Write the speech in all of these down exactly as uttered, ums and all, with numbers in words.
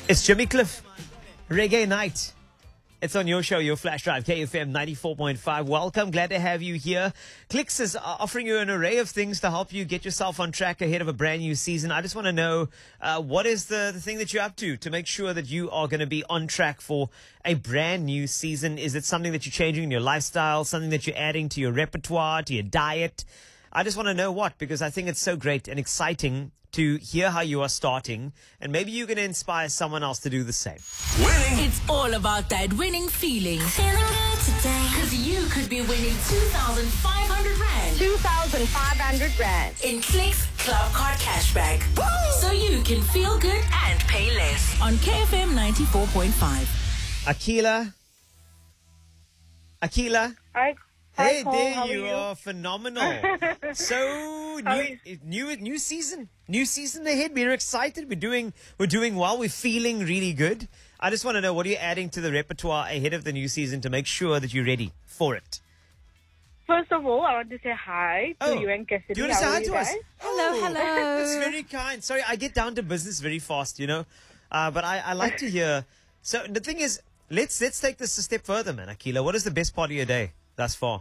It's Jimmy Cliff, Reggae Night. It's on your show, your Flash Drive, K F M ninety-four point five. Welcome, glad to have you here. Clicks is offering you an array of things to help you get yourself on track ahead of a brand new season. I just want to know, uh, what is the, the thing that you're up to to make sure that you are going to be on track for a brand new season? Is it something that you're changing in your lifestyle, something that you're adding to your repertoire, to your diet? I just want to know what, because I think it's so great and exciting to hear how you are starting, and maybe you're going to inspire someone else to do the same. Winning! It's all about that winning feeling. Feeling good today. Because you could be winning two thousand five hundred rand two thousand five hundred rand in Clicks Club Card Cashback. Woo! So you can feel good and pay less on K F M ninety-four point five. Akila? Akila? Hi. Hey, Hi, Cole. there How you are you? are. Phenomenal. So, How new, new new season. New season ahead. We're excited. We're doing we're doing well. We're feeling really good. I just want to know, what are you adding to the repertoire ahead of the new season to make sure that you're ready for it? First of all, I want to say hi to Oh, you and Cassidy. do you want to say How hi are you to us? guys? Hello, hello. That's very kind. Sorry, I get down to business very fast, you know. Uh, but I, I like to hear. So the thing is, let's let's take this a step further, man. Akila, what is the best part of your day thus far?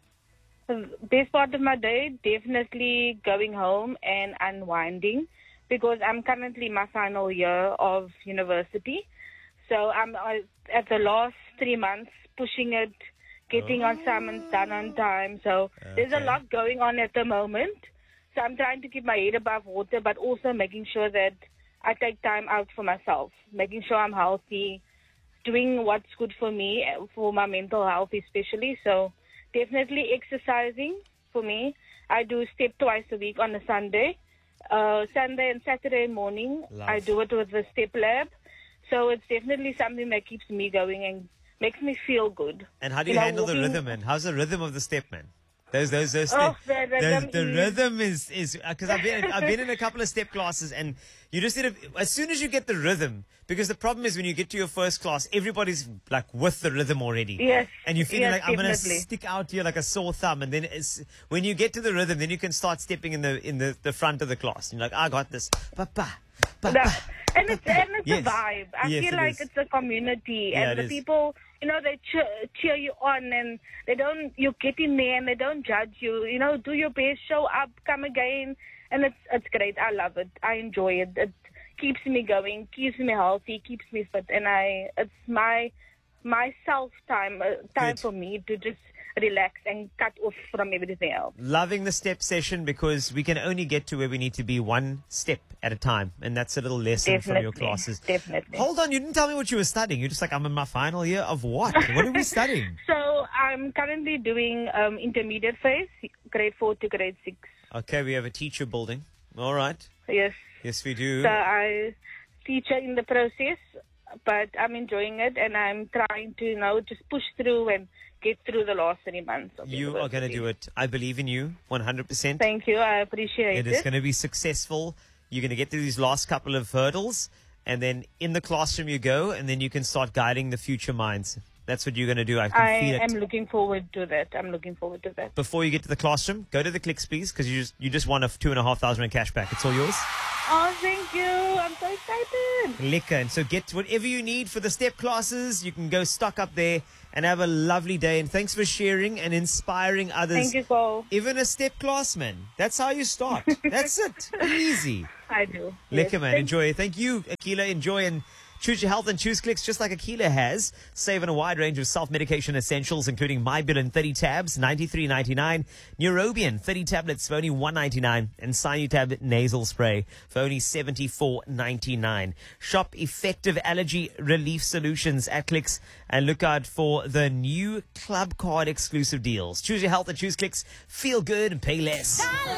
The best part of my day, definitely going home and unwinding, because I'm currently in my final year of university. So I'm uh, at the last three months pushing it, getting on assignments done on time. So there's a Okay. lot going on at the moment. So I'm trying to keep my head above water, but also making sure that I take time out for myself, making sure I'm healthy, doing what's good for me, for my mental health especially. So definitely exercising for me. I do step twice a week on a Sunday. Uh, Sunday and Saturday morning, Love. I do it with the Step Lab. So it's definitely something that keeps me going and makes me feel good. And how do you, You know, handle the walking- rhythm, man? How's the rhythm of the step, man? Those, those, those. Oh, step- the rhythm the, the is- rhythm is is because I've been I've been in a couple of step classes, and you just need to, as soon as you get the rhythm, because the problem is when you get to your first class, everybody's like with the rhythm already. Yes, And you feel yes, like I'm gonna definitely. stick out here like a sore thumb, and then it's, when you get to the rhythm, then you can start stepping in the in the, the front of the class. And you're like, I got this. Papa. No, Papa. and it's and it's Yes. a vibe. I Yes, feel it like is. it's a community, Yeah, and it the is. people, you know, they cheer, cheer you on, and they don't. You get in there, and they don't judge you. You know, do your best, show up, come again, and it's it's great. I love it. I enjoy it. It keeps me going, keeps me healthy, keeps me fit, and I it's my my self time uh, time Good. for me to just relax and cut off from everything else. Loving the step session, because we can only get to where we need to be one step at a time, and that's a little lesson from your Definitely, classes. definitely. Hold on, you didn't tell me what you were studying. You're just like, I'm in my final year of what? What are we studying? So I'm currently doing um, intermediate phase, grade four to grade six. Okay, we have a teacher building. All right. Yes. Yes, we do. So I teacher in the process, but I'm enjoying it, and I'm trying to, you know, just push through and get through the last three months of You are going to university. do it. I believe in you one hundred percent. Thank you. I appreciate It it. is going to be successful. You're going to get through these last couple of hurdles, and then in the classroom you go, and then you can start guiding the future minds. That's what you're going to do. I can I feel it. am looking forward to that. I'm looking forward to that. Before you get to the classroom, go to the Clicks, please, because you just you just won a two and a half thousand rand cash back. It's all yours. Oh, thank you. I'm so excited. Liquor. And so get whatever you need for the step classes. You can go stock up there and have a lovely day. And thanks for sharing and inspiring others. Thank you, Cole. Even a step class, man. That's how you start. That's it. Easy. I do. Liquor, Yes, man. thank Enjoy. Thank you, Akila. Enjoy and choose your health and choose Clicks just like Akila has. Save on a wide range of self-medication essentials, including Mybilin thirty tabs, ninety-three ninety-nine, Neurobian thirty tablets for only one ninety-nine, and Sinutab nasal spray for only seventy-four ninety-nine. Shop effective allergy relief solutions at Clicks and look out for the new Club Card exclusive deals. Choose your health and choose Clicks. Feel good and pay less.